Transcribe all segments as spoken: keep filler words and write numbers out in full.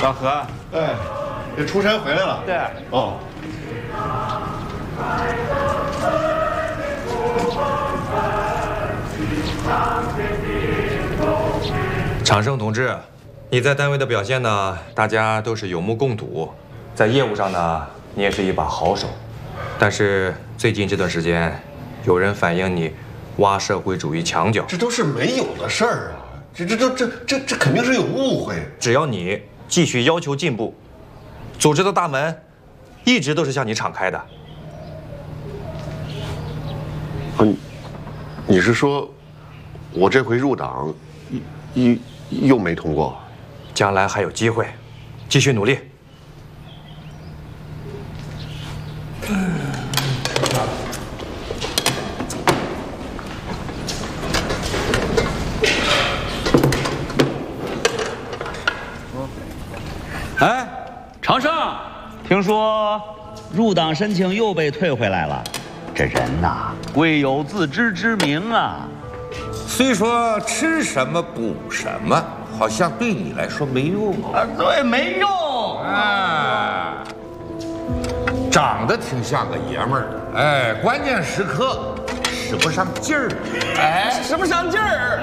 老何， 哎，这出差回来了？ 对。 哦。 长胜同志，你在单位的表现呢，大家都是有目共睹。在业务上呢，你也是一把好手。但是最近这段时间，有人反映你挖社会主义墙角， 这都是没有的事儿啊！这这这这这这肯定是有误会。 只要你继续要求进步，组织的大门一直都是向你敞开的。 嗯，你是说，我这回入党，又又没通过？ 将来还有机会，继续努力。 哎，长胜，听说入党申请又被退回来了。这人呐，贵有自知之明啊。 虽说吃什么补什么，好像对你来说没用啊。对，没用啊。长得挺像个爷们儿，哎，关键时刻使不上劲儿， 哎，使不上劲儿。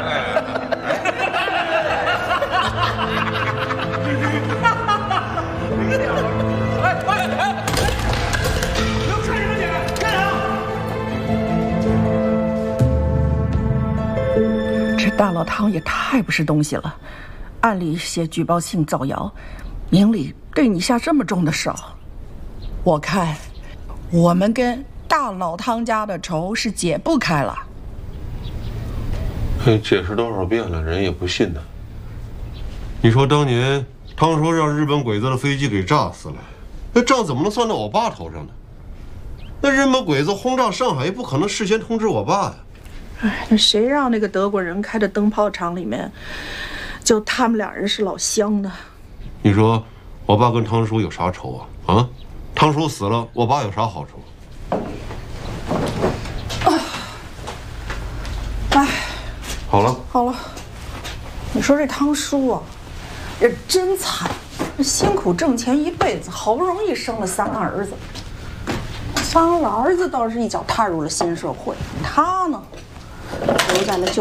这大老汤也太不是东西了，暗里写举报信造谣，明里对你下这么重的手，我看我们跟大老汤家的仇是解不开了。 解释多少遍了，人也不信呢。你说当年汤叔让日本鬼子的飞机给炸死了，那账怎么能算到我爸头上呢？那日本鬼子轰炸上海，也不可能事先通知我爸呀。 哎，那谁让那个德国人开的灯泡厂里面，就他们俩人是老乡呢？ 你说我爸跟汤叔有啥仇啊？啊，汤叔死了，我爸有啥好处？ 啊，哎， 好了好了，你说这汤叔啊，这真惨，辛苦挣钱一辈子，好不容易生了三个儿子，三个儿子倒是一脚踏入了新社会，他呢？留在了旧